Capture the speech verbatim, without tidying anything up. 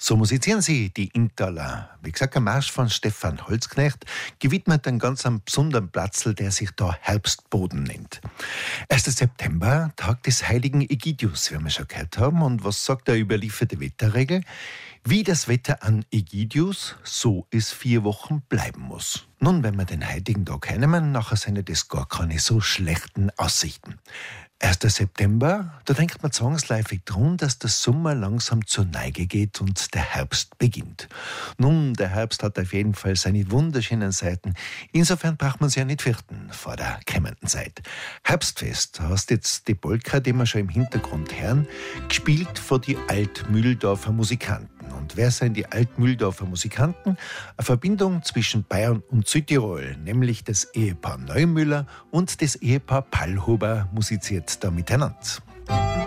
So musizieren sie die Inntaler. Wie gesagt, ein Marsch von Stefan Holzknecht, gewidmet einen ganz einen besonderen Platzl, der sich da Herbstboden nennt. erster September, Tag des heiligen Egidius, wie wir schon gehört haben. Und was sagt der überlieferte Wetterregel? Wie das Wetter an Egidius, so es vier Wochen bleiben muss. Nun, wenn wir den heutigen Tag hernehmen, nachher sind das gar keine so schlechten Aussichten. erster September, da denkt man zwangsläufig dran, dass der Sommer langsam zur Neige geht und der Herbst beginnt. Nun, der Herbst hat auf jeden Fall seine wunderschönen Seiten. Insofern braucht man sich ja nicht fürchten vor der kommenden Zeit. Herbstfest, da hast jetzt die Polka, die wir schon im Hintergrund hören, gespielt von die Altmühldorfer Musikanten. Und wer sind die Altmühldorfer Musikanten? Eine Verbindung zwischen Bayern und Südtirol, nämlich das Ehepaar Neumüller und das Ehepaar Pallhuber musiziert da miteinander.